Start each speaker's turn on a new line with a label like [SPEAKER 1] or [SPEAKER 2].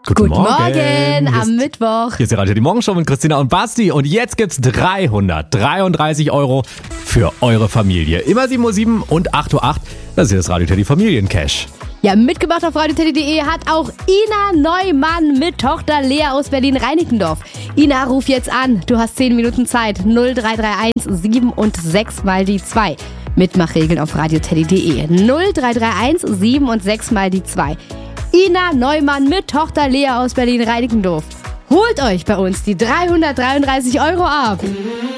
[SPEAKER 1] Guten Morgen am Mittwoch.
[SPEAKER 2] Hier ist die Radio, die Morgenshow mit Christina und Basti. Und jetzt gibt's 333 € für eure Familie. Immer 7:07 Uhr und 8:08 Uhr. Das ist das Radio Teddy Familiencash.
[SPEAKER 1] Ja, mitgemacht auf radioteddy.de hat auch Ina Neumann mit Tochter Lea aus Berlin-Reinickendorf. Ina, ruf jetzt an. Du hast 10 Minuten Zeit. 0331 7 und 6 mal die 2. Mitmachregeln auf radioteddy.de. 0331 7 und 6 mal die 2. Ina Neumann mit Tochter Lea aus Berlin-Reinickendorf. Holt euch bei uns die 333 € ab.